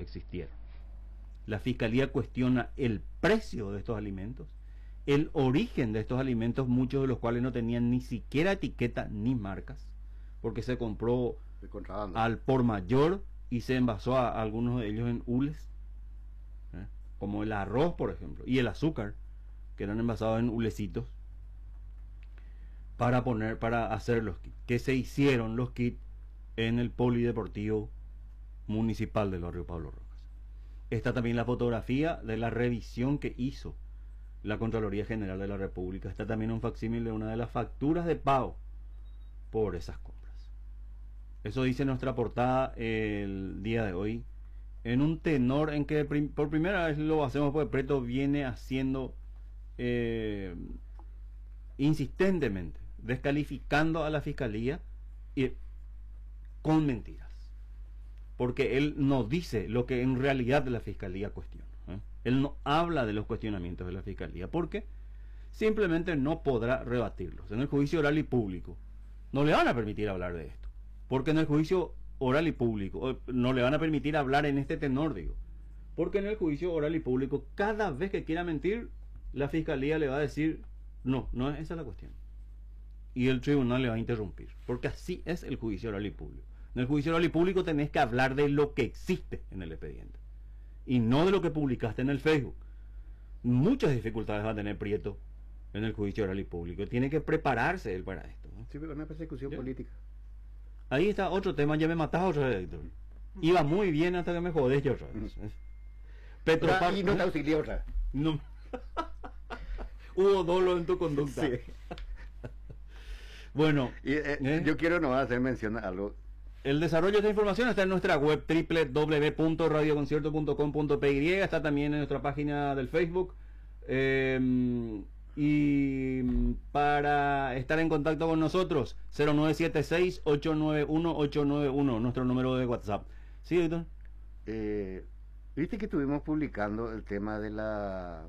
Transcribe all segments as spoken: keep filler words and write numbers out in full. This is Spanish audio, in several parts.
existieron. La Fiscalía cuestiona el precio de estos alimentos, el origen de estos alimentos, muchos de los cuales no tenían ni siquiera etiqueta ni marcas, porque se compró al por mayor y se envasó a, a algunos de ellos en hules, ¿eh? Como el arroz, por ejemplo, y el azúcar, que eran envasados en hulecitos para poner, para hacer los kits, que se hicieron los kits en el Polideportivo Municipal del barrio Pablo Rojas. Está también la fotografía de la revisión que hizo la Contraloría General de la República. Está también un facsímil de una de las facturas de pago por esas compras. Eso dice nuestra portada el día de hoy, en un tenor en que prim por primera vez lo hacemos porque Preto viene haciendo eh, insistentemente, descalificando a la Fiscalía y con mentiras, porque él no dice lo que en realidad la Fiscalía cuestiona, ¿eh? Él no habla de los cuestionamientos de la Fiscalía porque simplemente no podrá rebatirlos. En el juicio oral y público no le van a permitir hablar de esto, porque en el juicio oral y público no le van a permitir hablar en este tenor, digo, porque en el juicio oral y público cada vez que quiera mentir la Fiscalía le va a decir no, no es esa la cuestión, y el tribunal le va a interrumpir, porque así es el juicio oral y público. En el juicio oral y público tenés que hablar de lo que existe en el expediente y no de lo que publicaste en el Facebook. Muchas dificultades va a tener Prieto en el juicio oral y público. Tiene que prepararse él para esto, ¿no? Sí, pero una persecución ¿sí? política. Ahí está otro tema, ya me matás otra vez, Héctor. Iba muy bien hasta que me jodés yo otra vez. Petropar... Y no te auxilié otra. No. Hubo dolo en tu conducta. Sí. Bueno, y, eh, ¿eh? yo quiero nomás hacer mención a algo. El desarrollo de esta información está en nuestra web doble u doble u doble u punto radio concierto punto com punto p y, está también en nuestra página del Facebook. Eh, y para estar en contacto con nosotros, cero nueve siete seis, ocho nueve uno, ocho nueve uno, nuestro número de WhatsApp. ¿Sí, Víctor? Eh, Viste que estuvimos publicando el tema de la...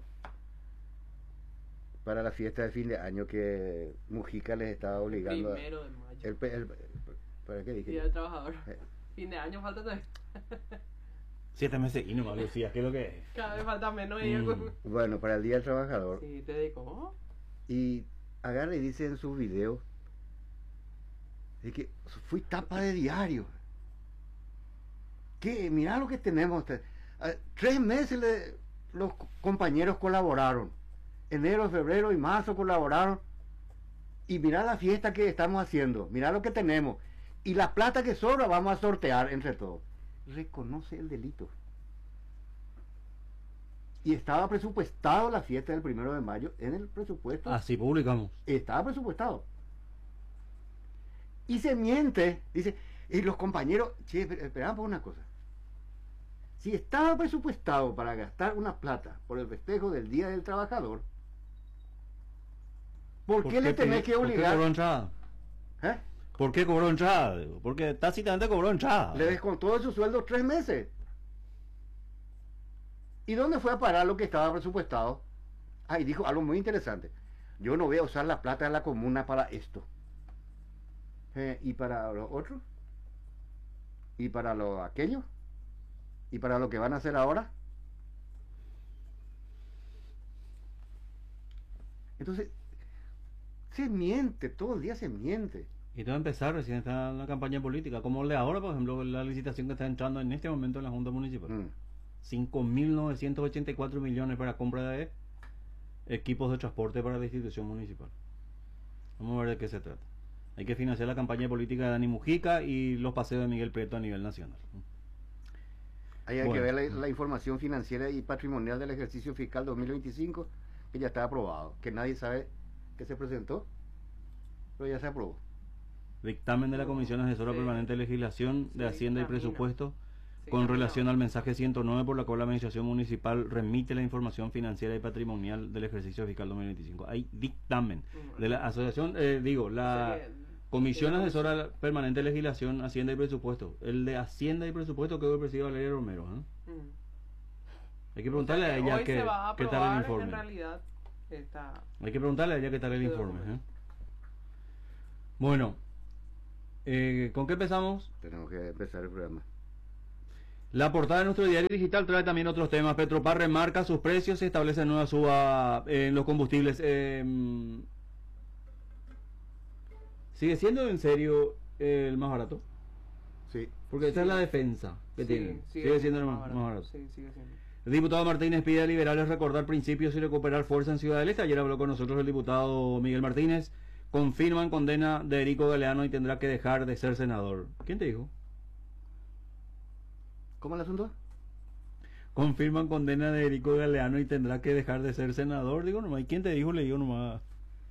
para la fiesta de fin de año que Mujica les estaba obligando... Primero de mayo. El, el, el, ¿Para qué dije? Día del Trabajador. Eh. Fin de año falta todavía. Siete meses y no me decías, ¿qué es lo que es? Cada vez falta menos. Mm. Bueno, para el Día del Trabajador. Sí, te digo. Y agarra y dice en sus videos de que fui tapa de diario. Que mirá lo que tenemos. Tres meses le, los compañeros colaboraron. Enero, febrero y marzo colaboraron. Y mirá la fiesta que estamos haciendo. Mirá lo que tenemos. Y la plata que sobra vamos a sortear entre todos. Reconoce el delito. Y estaba presupuestado la fiesta del primero de mayo en el presupuesto. Así publicamos. Estaba presupuestado. Y se miente. Dice, y los compañeros, che, esperaban por una cosa. Si estaba presupuestado para gastar una plata por el festejo del Día del Trabajador, ¿por, ¿por qué, qué le tenés que obligar? ¿Por qué cobró entrada? ¿Eh? ¿Por qué cobró entrada? Porque tácitamente cobró entrada. Le descontó de su sueldo tres meses. ¿Y dónde fue a parar lo que estaba presupuestado? Ah, y dijo algo muy interesante. Yo no voy a usar la plata de la comuna para esto. Eh, ¿Y para los otros? ¿Y para los aquellos? ¿Y para lo que van a hacer ahora? Entonces, se miente, todo el día se miente. Y todo empezar, recién está en la campaña política, como le ahora, por ejemplo, la licitación que está entrando en este momento en la Junta Municipal. Mm. cinco mil novecientos ochenta y cuatro millones para compra de equipos de transporte para la institución municipal. Vamos a ver de qué se trata. Hay que financiar la campaña política de Dani Mujica y los paseos de Miguel Prieto a nivel nacional. Ahí hay bueno. que ver la, la información financiera y patrimonial del ejercicio fiscal dos mil veinticinco, que ya está aprobado, que nadie sabe que se presentó, pero ya se aprobó. Dictamen de la Comisión Asesora sí. Permanente de Legislación de sí, Hacienda y Presupuesto sí, con relación no. al mensaje ciento nueve por la cual la Administración Municipal remite la información financiera y patrimonial del ejercicio fiscal dos mil veinticinco. Hay dictamen mm. de la Asociación, eh, digo, la sí, Comisión sí, Asesora sí. Permanente de Legislación, Hacienda y Presupuesto. El de Hacienda y Presupuesto quedó presidido Valeria Romero. ¿eh? Mm. Hay que preguntarle o sea, a ella qué, qué tal el informe. En realidad está... Hay que preguntarle a ella qué tal el informe. ¿eh? Bueno. Eh, ¿Con qué empezamos? Tenemos que empezar el programa. La portada de nuestro diario digital trae también otros temas. Petropar remarca sus precios y establece nueva suba en los combustibles. Eh, ¿Sigue siendo en serio el más barato? Sí. Porque esta Sí. es la defensa que Sí, tienen. Sigue, siendo el más, más barato. Sí, sigue siendo. El diputado Martínez pide a liberales recordar principios y recuperar fuerza en Ciudad del Este. Ayer habló con nosotros el diputado Miguel Martínez. Confirman condena de Erico Galeano y tendrá que dejar de ser senador. ¿Quién te dijo? ¿Cómo el asunto? Confirman condena de Erico Galeano y tendrá que dejar de ser senador. Digo nomás, ¿y quién te dijo? Le digo nomás.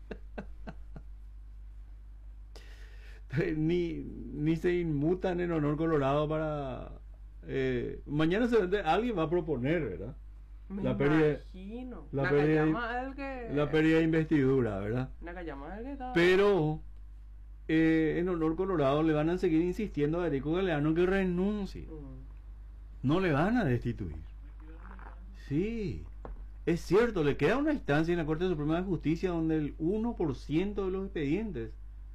ni, ni se inmutan en honor colorado para... Eh, mañana se vende, alguien va a proponer, ¿verdad? Me La pérdida- imagino. la Nakayama pérdida- es el que... La pérdida de investidura, ¿verdad? Nakayama es el que está... Pero eh, en honor colorado le van a seguir insistiendo a Erico Galeano que renuncie. Mm. No le van a destituir. Sí, es cierto, le queda una instancia en la Corte Suprema de Justicia donde el uno por ciento de los expedientes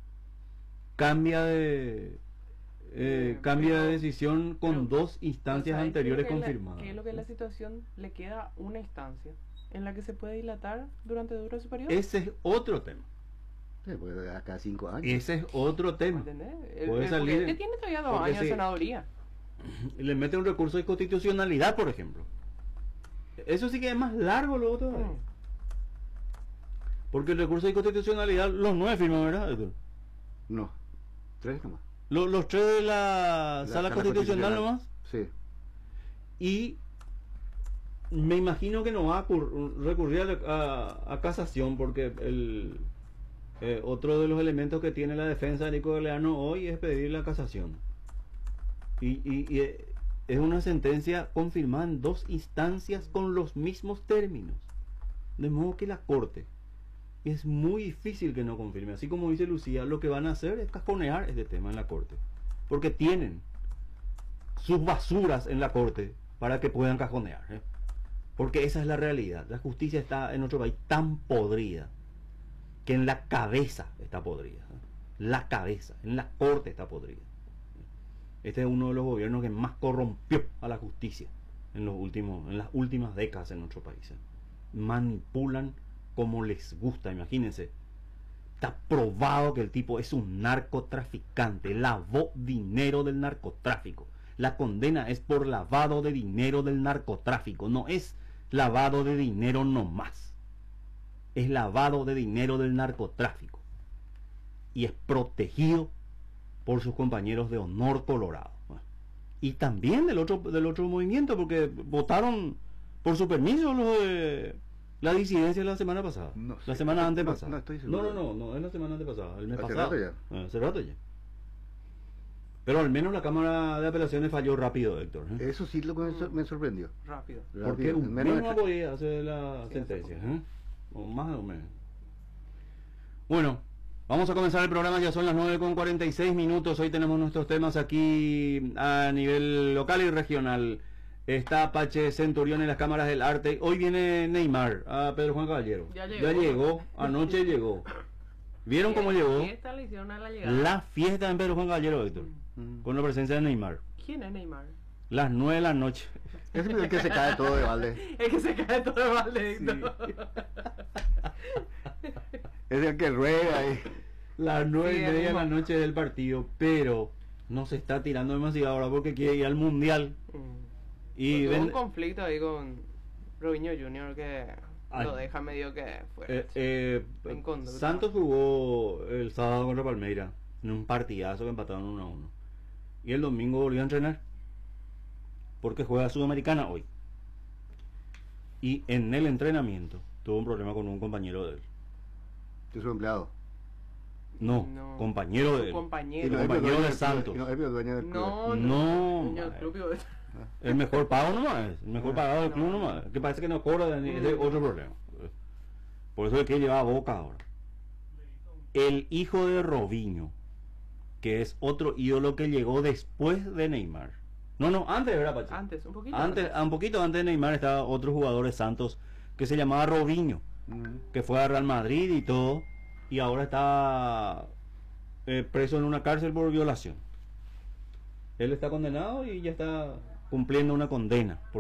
cambia de eh, Eh, cambia pero- de decisión con pero- dos instancias ¿Sabes anteriores qué es lo que es la- confirmadas. qué es lo que es la situación? Le queda una instancia en la que se puede dilatar durante duro su periodo. Ese es otro tema. Sí, pues acá cinco años. Ese es otro tema. ¿Entendés? El, Puede el- salir- porque este tiene todavía dos porque años de sí. senaduría. Le mete un recurso de constitucionalidad, por ejemplo. Eso sí que es más largo lo otro. Mm. Porque el recurso de constitucionalidad, los nueve firman, ¿verdad, Héctor? No, tres nomás. Los, los tres de la, La sala, sala constitucional constitucional. nomás. Sí. Y me imagino que no va a cur- recurrir a, la- a- a casación porque el eh, otro de los elementos que tiene la defensa de Nico Galeano hoy es pedir la casación. Y, y- y, eh, es una sentencia confirmada en dos instancias con los mismos términos. De modo que la Corte es muy difícil que no confirme. Así como dice Lucía, lo que van a hacer es cajonear este tema en la Corte. Porque tienen sus basuras en la Corte para que puedan cajonear. ¿eh? Porque esa es la realidad. La justicia está en nuestro país tan podrida que en la cabeza está podrida. ¿eh? La cabeza, en la Corte está podrida. Este es uno de los gobiernos que más corrompió a la justicia en los últimos, en las últimas décadas en nuestro país. ¿eh? Manipulan como les gusta, imagínense. Está probado que el tipo es un narcotraficante, lavó dinero del narcotráfico. La condena es por lavado de dinero del narcotráfico, no es lavado de dinero nomás. Es lavado de dinero del narcotráfico. Y es protegido por sus compañeros de Honor Colorado. Y también del otro, del otro movimiento, porque votaron por su permiso los de la disidencia la semana pasada. No la sé. semana No, antepasada. no estoy seguro. No, no, no, no, es la semana antepasada, el mes Hace pasado. rato ya. Ah, hace rato ya. Pero al menos la Cámara de Apelaciones falló rápido, Héctor. ¿eh? Eso sí lo que me, sor- me sorprendió. Rápido. Porque Rápido, un en mes menos de no tre- podía hacer la Sí, sentencia. hace ¿eh? O más o menos. Bueno, vamos a comenzar el programa, ya son las nueve con cuarenta y seis minutos. Hoy tenemos nuestros temas aquí a nivel local y regional. Está Apache Centurión en las cámaras del arte. Hoy viene Neymar a Pedro Juan Caballero. Ya llegó. Ya llegó, anoche llegó. ¿Vieron cómo llegó? Esta le hicieron a la llegada. La fiesta en Pedro Juan Caballero, Héctor. Mm. Con la presencia de Neymar. ¿Quién es Neymar? Las nueve de la noche. Ese es el que se cae todo de balde. Es que se cae todo de balde. Sí. Es el que ruega y... Las nueve Sí, y el media de la mismo. noche del partido, pero no se está tirando demasiado ahora porque quiere ir al mundial. Mm. Y Hubo ven- un conflicto ahí con Robinho junior que Ay. lo deja medio que fuera. eh, eh, En conducta. Santos jugó el sábado contra Palmeiras en un partidazo que empataron uno a uno. Y el domingo volvió a entrenar porque juega Sudamericana hoy. Y en el entrenamiento tuvo un problema con un compañero de él. de su empleado. No, No. compañero Su de él. compañero. Y no es compañero dueño de del club, Santos. y no es dueño del club. No, No, Dueño del madre. club, digo, El mejor pago nomás, el mejor Ah, pagado del no. club nomás. Que parece que no cobra, ni- ese es otro problema. Por eso es que lleva a Boca ahora. El hijo de Robinho, que es otro ídolo que llegó después de Neymar. No, no, antes, ¿verdad, Pachi? Antes, un poquito. Antes, un poquito antes de Neymar estaba otro jugador de Santos que se llamaba Robinho, Mm. que fue a Real Madrid y todo, y ahora está eh, preso en una cárcel por violación. Él está condenado y ya está cumpliendo una condena.